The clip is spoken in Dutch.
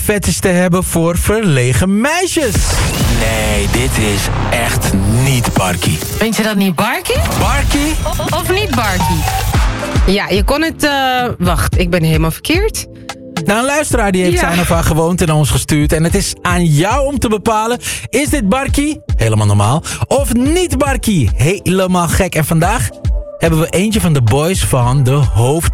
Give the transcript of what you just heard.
fetish te hebben voor verlegen meisjes. Nee, dit is echt niet Barkie. Vind je dat niet Barkie? Barkie? Of niet Barkie? Ja, je kon het... Wacht, ik ben helemaal verkeerd. Nou, een luisteraar die heeft zijn of haar gewoonte naar ons gestuurd. En het is aan jou om te bepalen. Is dit Barkie? Helemaal normaal. Of niet Barkie? Helemaal gek. En vandaag hebben we eentje van de boys van de hoofd